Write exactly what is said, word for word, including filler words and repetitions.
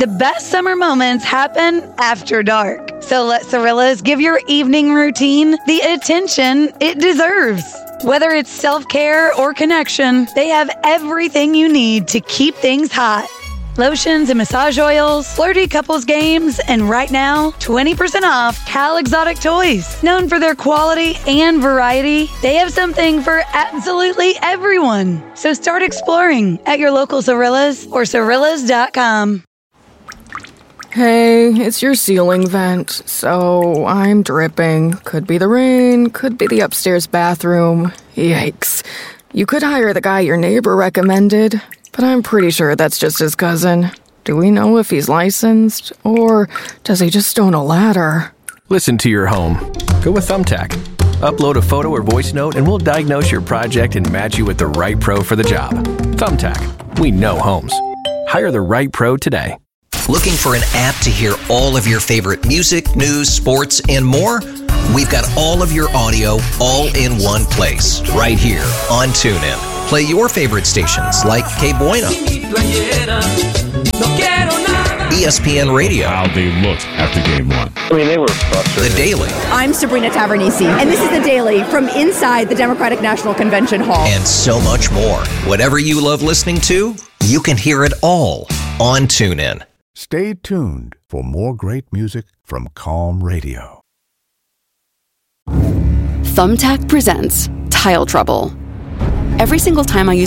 the best summer moments happen after dark. So let Cirillas give your evening routine the attention it deserves. Whether it's self-care or connection, they have everything you need to keep things hot. Lotions and massage oils, flirty couples games, and right now, twenty percent off Cal Exotic Toys. Known for their quality and variety, they have something for absolutely everyone. So start exploring at your local Cirillas or Cirillas dot com. Hey, it's your ceiling vent, so I'm dripping. Could be the rain, could be the upstairs bathroom. Yikes. You could hire the guy your neighbor recommended, but I'm pretty sure that's just his cousin. Do we know if he's licensed, or does he just own a ladder? Listen to your home. Go with Thumbtack. Upload a photo or voice note and we'll diagnose your project and match you with the right pro for the job. Thumbtack. We know homes. Hire the right pro today. Looking for an app to hear all of your favorite music, news, sports, and more? We've got all of your audio all in one place, right here on TuneIn. Play your favorite stations like Que Bueno, E S P N Radio. How they looked after game one. I mean, they were frustrated. The Daily. I'm Sabrina Tavernisi, and this is The Daily from inside the Democratic National Convention Hall. And so much more. Whatever you love listening to, you can hear it all on TuneIn. Stay tuned for more great music from Calm Radio. Thumbtack presents Tile Trouble. Every single time I use